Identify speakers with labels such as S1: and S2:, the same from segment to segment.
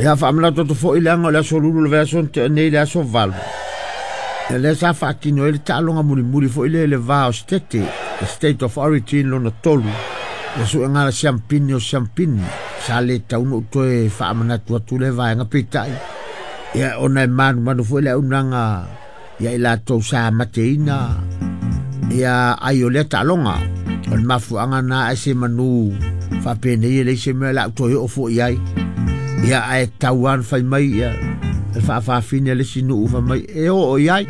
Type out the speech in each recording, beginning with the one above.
S1: Ia whaamana toto fo ileanga o le aso lulu le veason te nei le aso valu. E le sa whaatino e le tālonga muri fo ile le vā o stete, the state of origin lo na tolu. Le su ngala siampini o siampini, sa le tauno utoe whaamana tuatu le vaenga pitai. Ia ona e manu fo ile unanga, ia ila tau sa mateina, ia ai o le tālonga, o le mafuanga na ese manu, whapene ia le se mea la utoe o fo iai. Ia ai tauan fai mai ia e whaafine le sinu ufa mai e o iai.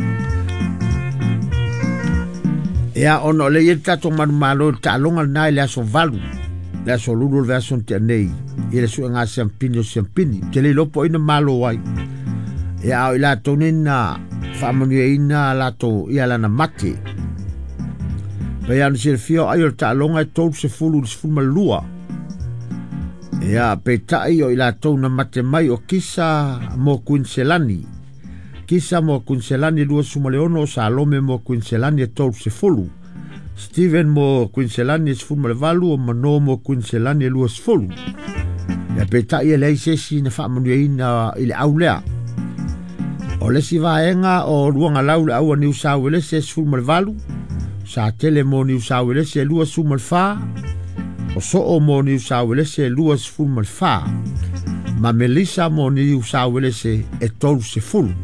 S1: Ia ono le ia tato manu malo ta longa nai le aso valu le aso lulu le aso te nei ia le sua ngā siampini o siampini te le lopo ina malo wai. Ia au ila tonin na whaamanu e ina lato ia lana mate pa ia nisi le fio ai o ta longa e tolu se fulu malua. Ia petai o ila tau na mate mai o kisa mo Quinselani. Kisa mo Quinselani lua sumaleono sa alome mo Quinselani e tau se fulu. Steven mo Quinselani e sfulu malevalu o mano mo Quinselani e lua sfulu. Ia petai e lei sesi na whaamanueina ile aulea. O lesi vaenga o luanga laule aua New South Wales e sfulu malevalu. Sa tele mo New South Wales e lua sumalfa. O so o mo New South Wales e lua sefulu ma le wha. Ma Melissa mo New South Wales e tolu sefulu.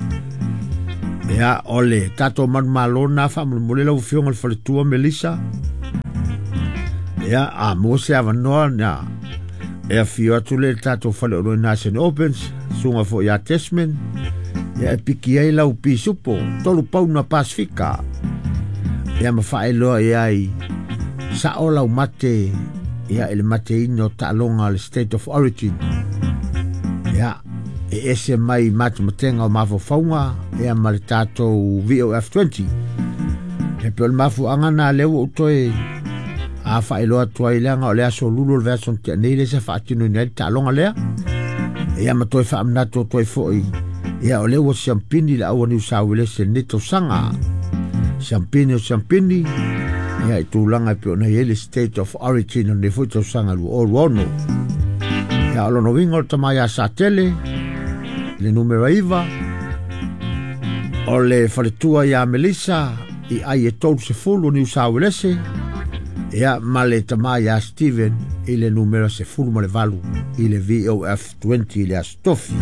S1: Ia ole tato manu malona wha mule lau fionga le whaletua Melissa. Ia a mo se avanoa na e a fio atu le tato whale oro National Opens sunga fo ia Tasman. Ia e piki ei lau pisupo tolu pau na Pasifika. Ia ma whae loa iai sa o lau mate ia ele mate ino ta'alonga le state of origin. Ia e ese mai mate matenga o mafo faunga ia ma le tātou VOF 20. E pe o le mafu angana leo utoe a whaeloa tua ileanga o le aso lulu le veason te nei le se whaatino ina le ta'alonga lea. Ia ma toe whaamnato toe foi ia o leo siampini le aua New South Wales e neto sanga. Siampini o siampini ia i tūlanga pe ona ele state of origin on le fuito sanga lu o ono. Ia olo no wingo tamai a sa tele le numero iva o le whaletua ia Melissa i ai e tolu se fulu New South Wales ia ma le tamai a Steven i le numero se fulu ma le valu i le VOF 20 i le astofi.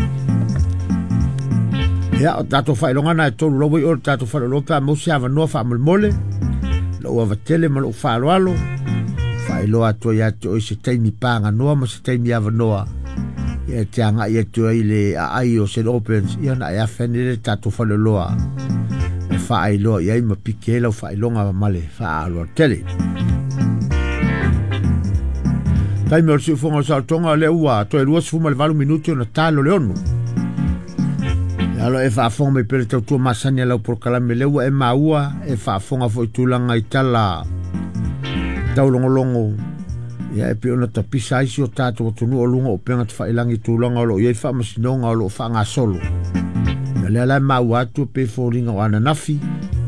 S1: Ia o tato whailongana e tolu lowi o tato whailopa mousi avanoa whaamalmole lo ava tele ma lo whaaloalo whailoa atua ia te oi se taimi pānga noa ma se taimi ava noa ia te anga ia tua i le ai o St. Opens ia na ia whene le tato whaleloa e whailoa ia ima pike lau whailonga male whaaloa tele taimi o si ufonga sa tonga le ua to e lua sifuma le 4 minuti o na talo le onu. Alo e whaafonga me pere tau tua masani alau prokalame leua e maua e whaafonga fo i tūlanga i tala tau longolongo. Ia e pe ona tapisa isi o tātou tunu o lunga o penga te whailangi tūlanga o lo iei whaamasinonga o lo whaanga solo. Ia lea lai maua atu pe fōringa o ananafi.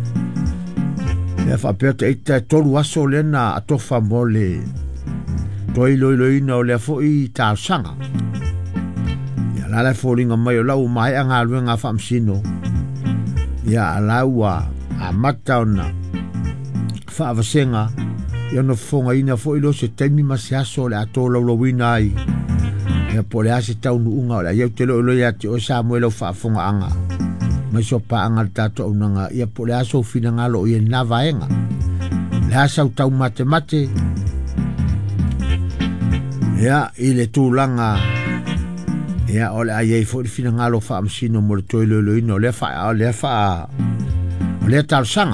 S1: Ia whaapea te eita e tolu aso lena atofa mo le toi loiloina o lea fo i tāsanga. Lala fōringa mai o lau mai a ngā luenga whaamsino. Ia a lau a mata ona whaavasenga. Ia no whonga ina fo ilo se taimi masi aso le ato lau lawina ai. Ia po le ase taunu unga o le iau te lo ilo ia te o sa moe lau whaafonga anga. Mai so pa anga le tato unanga. Ia po le aso fina ngalo o ia nava enga. Le asa u tau mate. Ia i le tūlanga. Ia ole ai ei fo fina ngalo fa amsino mo le toilo ino le fa o le tal sanga.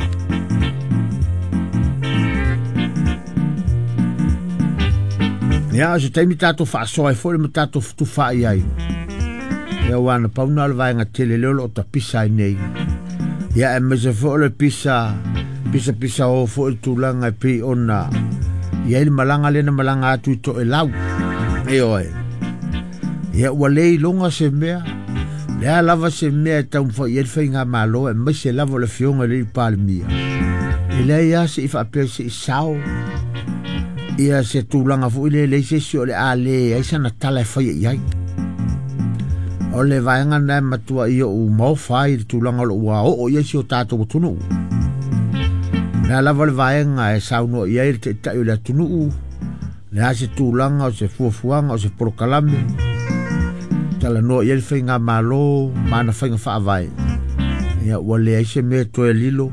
S1: Ia se taimi tato fa so ai fo le tato tu fa ai. Ia wana pauna le vainga tele le o tapisa nei. Ia e mese fo le pisa o fo le tulanga pe ona. Ia il malanga le na malanga atu to e lau. E oi. Ia walei longa se mea. Lea lava se mea e tau mwha ied whainga malo e mai se lava le fionga le i palmia. E lea ia se i whaapea se i sao. Ia se tūlanga fu ile le se si o le a le ai sana tala e whai iai. O le vaenga na matua ia u mau fai le tūlanga lo ua o iesi o tātou tunu. Nā lava le vaenga e sauno ia i te tai o le tunu. Le hase tūlanga o se fuafuanga o se porokalame. Tala no ia le whainga malo, mana whainga whaavai. Ia ua le aise mea toe lilo.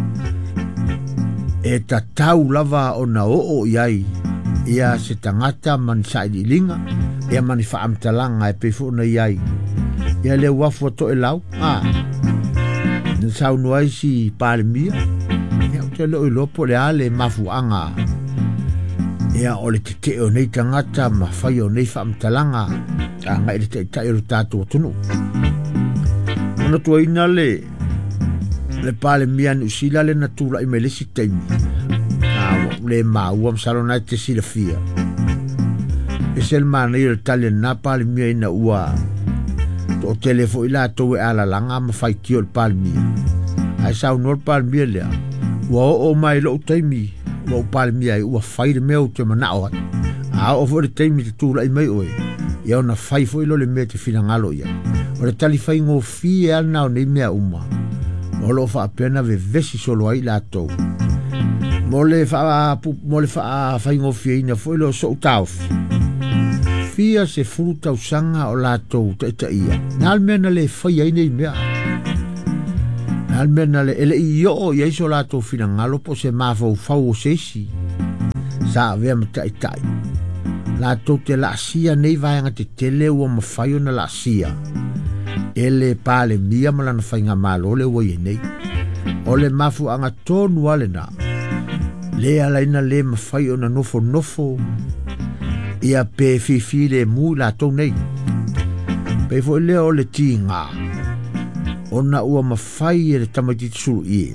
S1: E ta tau lava o na o iai. Ia se tangata mani saidi linga. Ia mani whaamtalanga e pefo na iai. Ia le wafu to e lau. Nā sauno ai si pāle mia. Ia te lo i lopo le ale mafuanga. Ia o le te o nei tangata ma whai o nei whaamtalanga. Ngai le te tai o tātou tunu. Ona tua ina le pāle mia ni usila le natula i me lesi teimi. Le maua msalona te sila fia. E sel mana i le tali na pāle mia ina ua. O telefo ila tau e ala langa ma whai kio le pāle mia. Ai sau nor pāle mia lea. Ua o mai lo teimi. Ua o pāle mia i ua whai le mea o te manao hai. A o fo le teimi te tūla i mai oe. Ia ona whai fo ilo le mea te whina ngalo ia. O le tali whai ngō fie ana o nei mea uma. O lo wha apena ve vesi solo ai la tau. Mo le wha whai ngō fie ina fo ilo so utaufi. Fia se furu tau sanga o la tau ta ia. Nal mena le whai ai nei mea. Nal mena le ele i o ia iso la tau whina ngalo po se mawhau whau o seisi. Sa vea ma tai. La tau te la sia nei vaenga te tele ua mawhai o na la sia. Ele pāle mia malana whainga malo le ua i nei. O le mafu anga tonu ale na. Le alaina le mawhai o na nofo. Ia pe fifi le mu la tau nei. Pe fo le o le ti ngā. O na ua mawhai e le tamatiti suru i.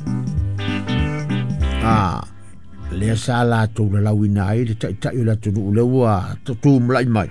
S1: Le sa la tau la lawina ai le tai o la tunu le ua tu mlai mai.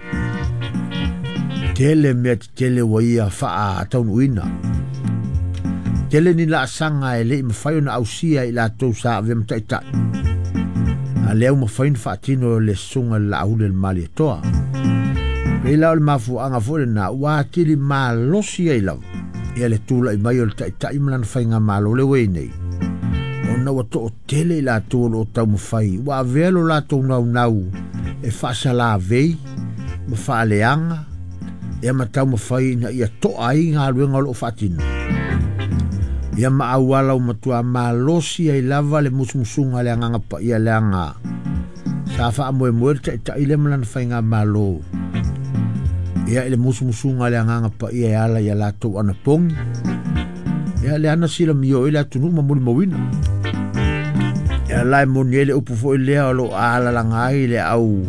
S1: Tele mea tele wa ia faa taunu ina. Tele ni la sanga e le mawhai o na ausia i la tau sa ave mtai tai. A leo mawhai na whaatino le sunga la aule le mali atoa. Pei lau le mafu anga fore na watili ma losi ai lau. Ia le tula i mai o le tai malana whainga malo le wei nei. Na wato o tele la tō o tau mawhai. Wa velo la tō nau e whaasa la vei, ma whaaleanga, e ma tau mawhai na ia to ai ngā ruenga lo whaatino. Ia ma awala o matua ma losi ai lava le musumusunga le anganga pa ia le anga. Sa wha amoe moer ta ile malana whainga malo. Ia ile musumusunga le anganga pa ia ala ia la tō ana pongi. Ia le ana sila mio ila tunu ma muli mawina. Ia lai moni ele upu fo ilea o lo ala langai le au.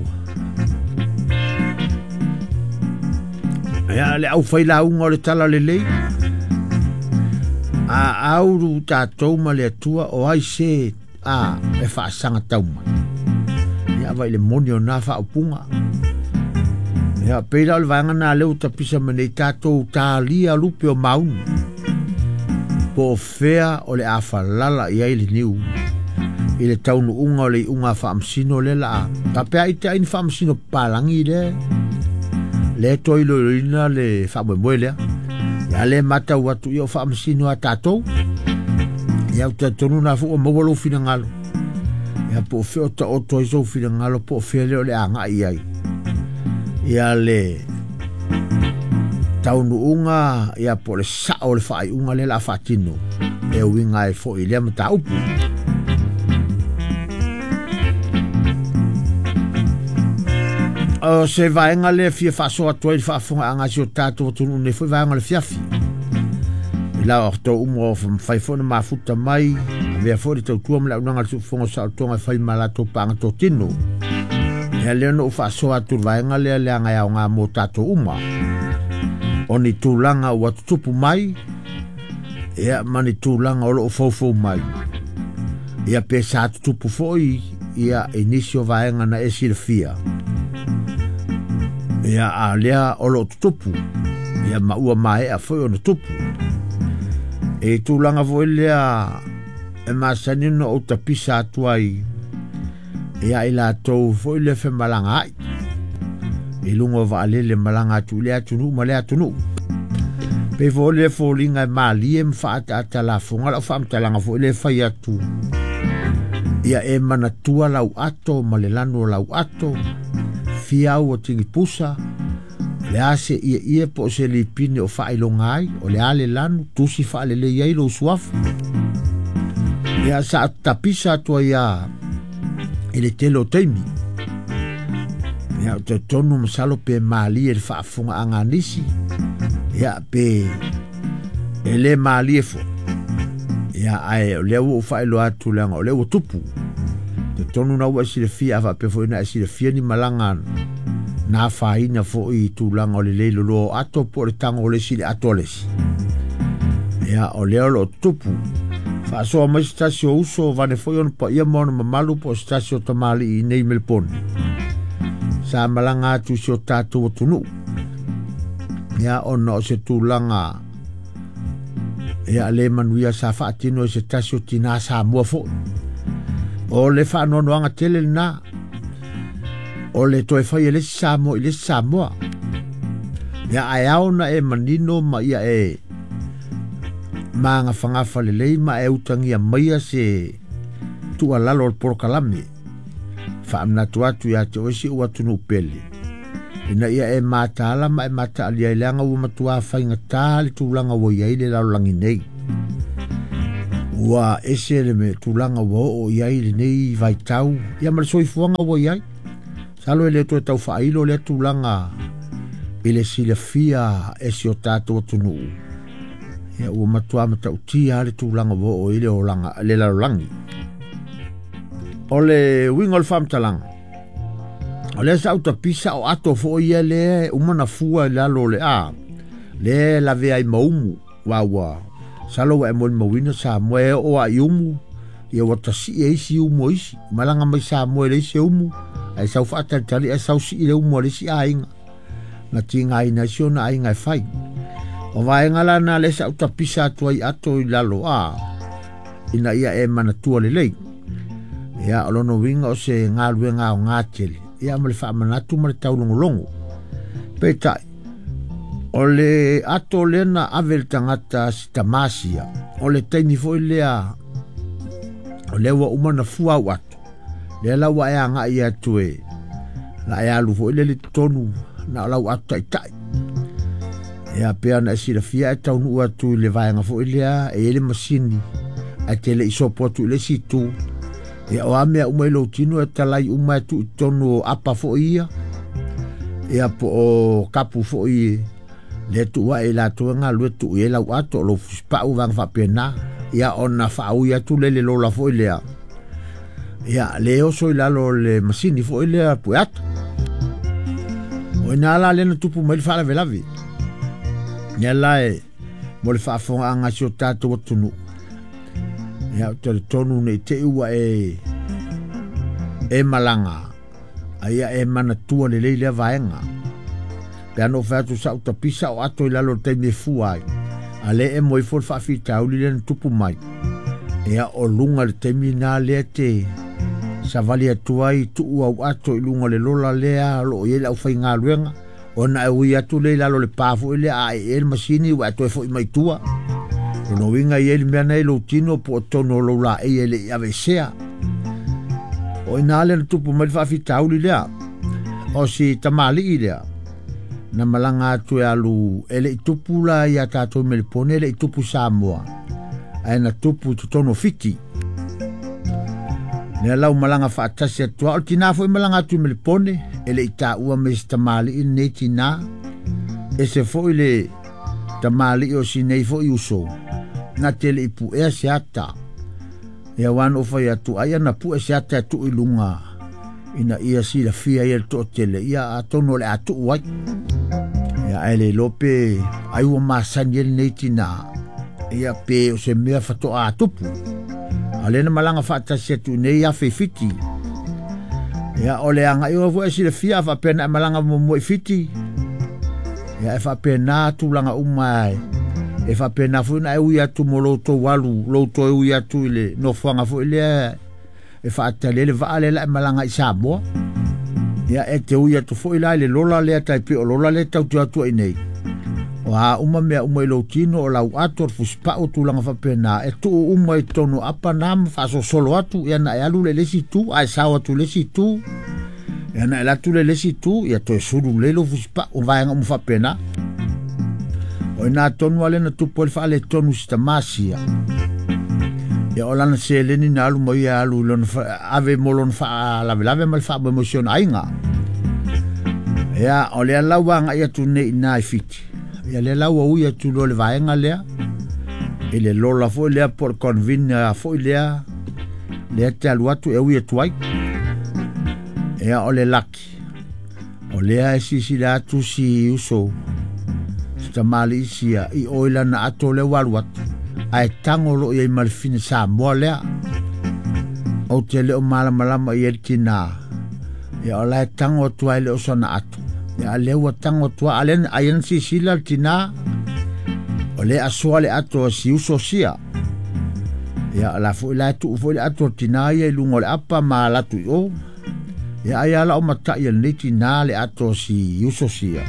S1: Ia le au whaila unga o le tala le lei. A auru tātou ma le atua o ai se e whaasanga tauma. Ia vai le moni o nā whaupunga. Ia peira o le vanga nā leo tapisa manei tātou tālia lupe o maunu. Po fea o le awhalala i aile niu. I le taunu unga o le unga whaamsino le la. Ta pea i te aini whaamsino palangi le. Le toi lo ina le whaamwe lea. Ia le mata watu i o whaamsino a tātou. Ia o te tonu na fuko mawalo fina ngalo. Ia po fea o ta oto iso fina ngalo po fea leo le anga i ai. Ia le taunu unga ia po le sao le whaai unga le la whaatino. E winga e fo i lea mata upu. O se vaenga le fia whaasoa toi le whaafonga anga si o tātou tunu ne fwoi vaenga le fiafi. I la o tau umo o whaifona mafuta mai, a mea fwoi tau tua mla unanga le sufonga sa o tonga whai malato panga tō tino. Ia leo no whaasoa tu vaenga le anga ia o ngā mō tātou uma. O ni tūlanga o atutupu mai, ia mani tūlanga o loo fōfō mai. Ia pesa atutupu fōi, ia inisio vaenga na esi le fia. Ia a lea o loo tutupu, ia maua mai a fōi o na tupu. E tūlanga fōi lea, e masanino o tapisa atuai, ia ila tau fōi le fe malanga ai. I lungo va alele malanga atu lea tunu ma lea tunu. Pe fo le fo linga mali em fa ata la fonga la fam talanga fo le fa ya tu. Ia e mana tua lau ato ma le lano lau ato. Fia o tingi pusa. Le ase ia po se li pine o fa ilongai o le ale lano tusi fa le iai lo suafu. Ia sa tapisa tua ia ele telo teimi. Ia te tonu masalo pe mali e fa funga anganisi. Ia pe ele mali e fo. Ia ai le o fa ilo atu langa o le o tupu. Te tonu na ua si le fia fa pe fo ina si le fia ni malanga na fa ina fo i tu langa o le leilo lo ato po le tango o le si le ato lesi. Ia o le o tupu. Fa so ma stasio uso vane fo yon pa ia mona mamalu po stasio tamali i nei Melbourne. Sa malanga atu si o tatu o tunu. Ia ono o se tūlanga. Ia le manuia sa whaatino e se tasio tina sa mua fo. O le whaanono anga tele na. O le toe whai e lesi sa mua i lesi sa mua. Ia ai aona e manino ma ia e maanga whangafa le lei ma e utangia maia se tua lalo o porokalame. Whaamnatu atu ia te oisi ua tunu pele. Ina ia e mātala ma e mata alia ilanga ua matua whainga tāli tūlanga ua iai le laulangi nei. Ua ese le me tūlanga ua o iai le nei vai tau. Ia mara soifuanga ua iai. Salo e le to e tau whailo le tūlanga ile sile fia ese o tātou tunu. Ia ua matua mata utia le tūlanga ua o ile o langa le laulangi. O le wingol whamtalanga. O le sa uta pisa o ato fo ia le umana fua lalo le a. Le la vea i maumu. Wawa. Salo wa e moni mawina sa moe o a iumu. Ia wata si e isi umu isi. Malanga mai sa moe le isi umu. Ai sau whaata tali ai sau si ile umu le si a inga. Na tinga ina sio na inga e fai. O vaenga la na le sa uta pisa atua i ato i lalo a. Ina ia e mana tua le lei. Ia olono winga o se ngā luenga o ngā tele. Ia mele wha manatu mare tau longo. Petai. O le ato lena avel tangata si tamasia. O le teini foi lea. O le wa umana fua au ato. Le la wa ea ngā ia tue. La ea alu foi le tonu. Na lau ato tai tai. Ia pea na esi la fia e tau nu atu le vaenga foi lea. E ele masini. A tele isopo atu le si tu. Ia o amea umai lo tino e talai umai tu tonu apa fo ia. Ia po o kapu fo ia. Le tu wa e la tu ngā lue tu e lau ato lo fuspa u vang whapena. Ia o na whau ia tu lele lo la fo ilea. Ia le oso i lalo le masini fo ilea pu ato. O ina ala lena tupu mai wha lawe lawe. Ia lae mo le whaafonga anga si o tātou atunu. Ia tele tonu nei te ua e malanga. Aia e mana tua le leilea vaenga. Pe ano whatu sa uta pisa o ato i lalo te me fuai. A le e moi fol whaafi tauli le tupu mai. Ia o lunga le te mina lea te savali atua i tu ua u ato i lunga le lola lea lo i ele au whai ngā luenga. O na e ui atu le lalo le pāfu i lea a e el masini ua ato e fo i mai tua. No winga i ele mea nei lo tino po tono lo la e ele i avesea. O ina ale na tupu mai whaafi tauli lea. O si tamali i lea. Na malanga atu e alu ele i tupu la i a tātou Melbourne ele i tupu Samoa. Ai na tupu tutono fiti. Nea lau malanga whaatasi atua. O tina fo i malanga atu Melbourne ele i tā ua me si tamali i nei tina. E se fo i le tamali o si nei fo i uso. Na tele i pu ea se ata. Ia wano fai atu aia na pu e se ata atu i lunga. Ina ia si la fia ia to tele. Ia atono le atu uai. Ia ele lope aiwa masani ele nei tina. Ia pe o se mea fato a tupu. Alena malanga fatasi atu nei a fiti. Ia ole anga iwa fu e si la fia fa pena malanga mo fiti. Ia e fa pena tu langa umai. E fa pena fu na ui atu mo loto walu, loto e ui atu ile no fuanga fu ile e fa atalele va ale la malanga i Samoa. Ia e te ui atu fu ile lola le tai pe lola le tau tu atu nei. Wa uma mea uma ilo tino o lau ator fuspa o tulanga whapena e tu uma i tonu apa nam whaso solo atu ia na e alu le lesi tu ai sao atu lesi tu ia na e latu le lesi tu ia to e suru lelo fuspa o vaenga umu whapena o ina tonu ale na tupo le whaale tonu sita masia ia o lana se leni na alu mo ia alu lona ave molon wha lave mal wha mo emosiona ainga ia o lea lawanga ia tu ne ina i fiti ia le lau au ia tu lo le vaenga lea e le lola fo lea por convina fo lea te alu atu e uia tuai ia o le laki o lea e sisi le atu si uso sta mali isia i oila na ato le walu atu ai tango lo ia i malfine sa moa lea o te leo malama i el tina ia o la e tango tuai le osana atu ya lewa tango tua alen ayen si sila tina ole asua le ato si uso sia ya la fu la tu fu le ato tina ye lungo le apa ma la tu o ya ya la o mata ye le tina le ato si uso sia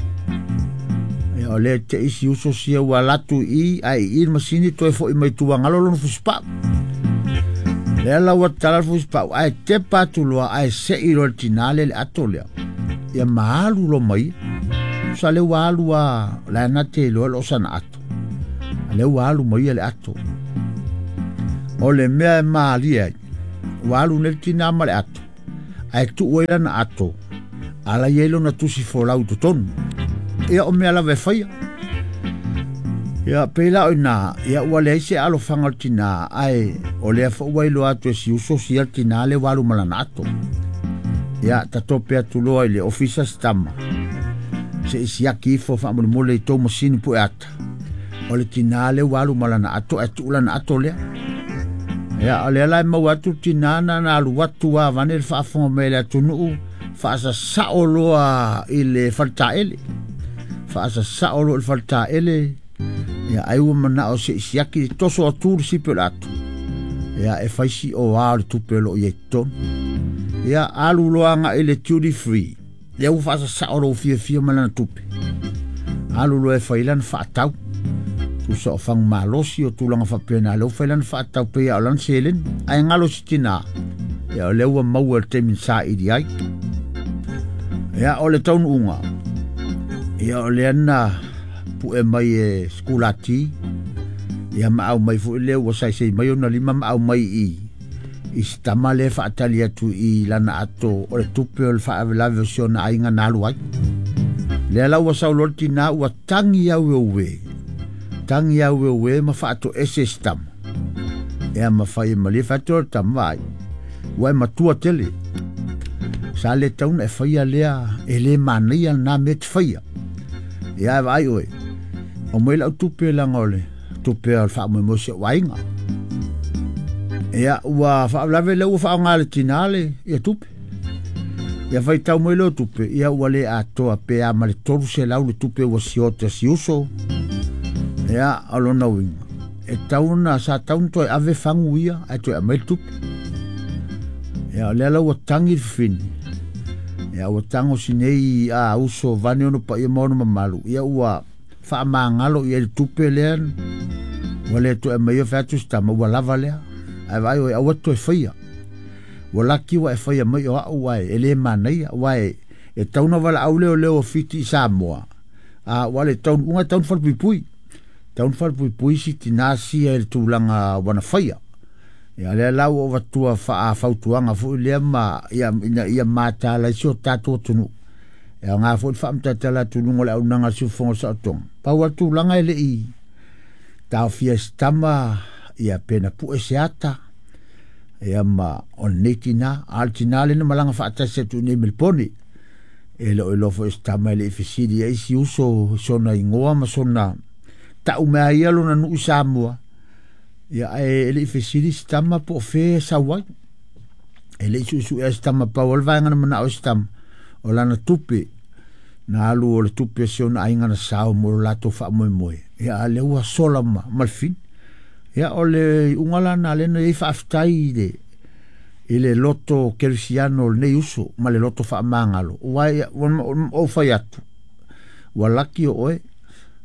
S1: ya ole te si uso sia wa la tu i ai ir masini to fo i mai tu ngalo lo fu spa le la wa tala fu spa ai te patu lo ai se i lo tina le ato le ia maalu lo mai sa le walu a la na te lo sana ato le walu mai le ato o le mea maalia walu ne tina male ato ai tu oira na ato ala yelo na tusi folau to ton ia o mea la ve faia ia pela ona ia wale se alo fangal tina ai o le fo wailo ato si uso si tina le walu malana ato ia tatope atu loa i le ofisa stama se isi aki ifo whaamule i tō masini pu e ata o le tina le walu malana ato e tuulana ato lea ia o le alai mau atu tinana na alu watu wa vane le whaafonga me le atu nuu whaasa sao loa i le whaltaele whaasa sao loa i le whaltaele ia aiwa mana o se isi aki toso aturu sipe le atu ia e whaisi o wā le tupelo i e tonu ia alu loanga ele duty free le u fasa saoro fia malana tupe alu lo e failan fatau tu so fang malosi o tulanga fa pena lo failan fatau pe ya lan selen ai ngalo sitina ya le u mau te min sa idiai ya ole ton unga ya ole na pu e mai e skulati ya ma au mai fu le o sai sei mai ona lima ma au mai i istamale fa atalia tu i lana ato o le tupe o le fa la versione ainga na luai le la wa sauloti na wa tangi ya we ma fa to esestam e ma fa i mali fa to tamai wa ma tua tele sale taun e fa ia lea ele mania na met fa ia ya vai oi o mo la tupe la ngole tupe al fa mo se wainga ia ua whaalave leu whaangale tinale ia tupe ia vai tau mo ilo tupe ia ua le atoa pe a male toru se lau le tupe ua siota si uso ia alona winga e tauna sa taun toi ave fangu ia ai toi a mai tupe ia le ala ua tangi fini ia ua tango sinei a uso vane ono pa ia maono mamalu ia ua whaamangalo ia le tupe lean ua le toi a mai o fatus tama ua lava lea ai vai o awato e faia wala ki wa e faia mai o ai ele manai wai e tauna wala au leo fiti Samoa a wale taun unga taun falpui si tinasi e tulanga wana faia ya le lau o watua fa fautuanga fu le ma ia mata la so tato tunu ya nga fu fa mtata la tunu ngola unanga su fongo sa tong pa watu langa ele i ta fiestama ia pena pu eseata ia ma on netina altinale na malanga fata se tu ne melponi elo fo estama le fisidi e si uso sona ingoa ma sona ta uma ia lo na nu Samoa ia ele fisidi stama po fe sawai ele su estama pa volvanga na o stam o lana tupe na alu o le tupe sona ainga na sao mo lato fa mo ia le ua sola malfin ia ole ungala na le no ifa aftai de ile loto kersiano ne uso ma le loto fa mangalo wai o faiatu walaki o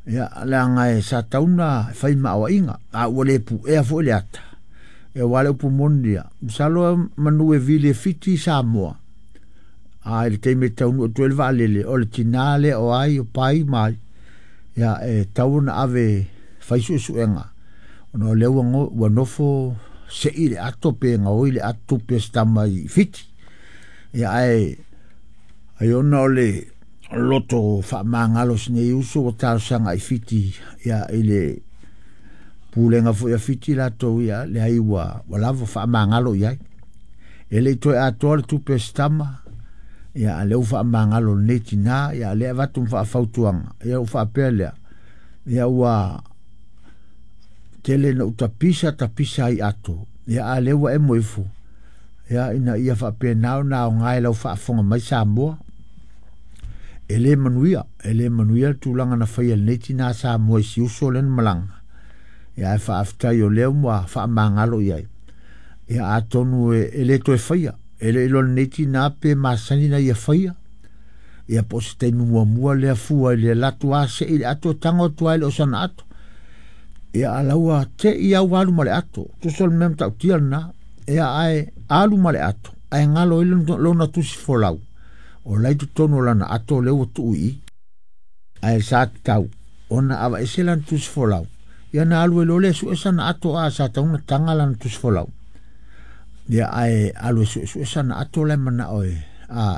S1: ia la ngai sa tauna fai ma wa inga a wale pu e fo le ata e wale pu mondia salo manu e vile fiti sa mo a il te me taunu 12 alele o le tinale o ai o pai mai ia e tauna ave fai su enga no le wango wa nofo se ile ato pe nga o ile ato pe stamai fiti ia ai ona le loto fa mangalo sine uso o tal sanga I fiti ya ile pulenga fo ya fiti la to ya le ai wa lavo fa mangalo ya ele to atol tu pestama ya le fa mangalo netina ya le vatum fa fautuanga ya fa pele ya wa tele no tapisa I ato ya le wa emoifu ya ina ia fa pe na ngai lo fa fonga mai sambo ele manuia tulanga na fai neti na sa mo si uso len malanga ya fa afta yo le mo fa mangalo ia ya atonu ele to fai ele lo neti na pe masani na ia fai ya poste no mo le fu le la tua se il ato tango tua le osana ato ya alawa te ia walu male ato tu sol mem ta tiana ya ai alu male ato ai ngalo ile lo na tu si folau o lai tu tono lana ato leo tui ai sa tau ona ava eselan tus folau ia na alu lo le su esana ato a sa tau na tangalan tus folau ia ai alu su esana ato le mana oe a